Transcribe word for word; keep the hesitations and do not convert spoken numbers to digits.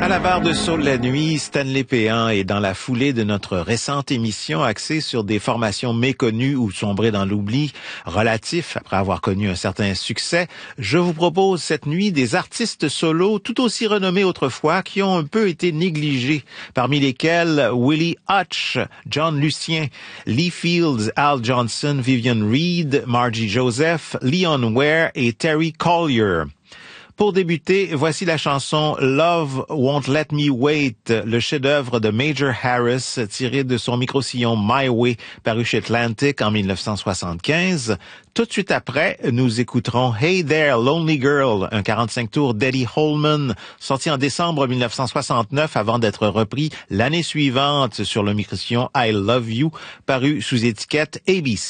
À la barre de Saut la nuit, Stanley Péan est dans la foulée de notre récente émission axée sur des formations méconnues ou sombrées dans l'oubli relatif après avoir connu un certain succès. Je vous propose cette nuit des artistes solos tout aussi renommés autrefois qui ont un peu été négligés, parmi lesquels Willie Hutch, John Lucien, Lee Fields, Al Johnson, Vivian Reed, Margie Joseph, Leon Ware et Terry Collier. Pour débuter, voici la chanson Love Won't Let Me Wait, le chef-d'œuvre de Major Harris, tiré de son micro-sillon My Way, paru chez Atlantic en dix-neuf cent soixante-quinze. Tout de suite après, nous écouterons Hey There, Lonely Girl, un quarante-cinq tours d'Eddie Holman, sorti en décembre dix-neuf cent soixante-neuf avant d'être repris l'année suivante sur le micro-sillon I Love You, paru sous étiquette A B C.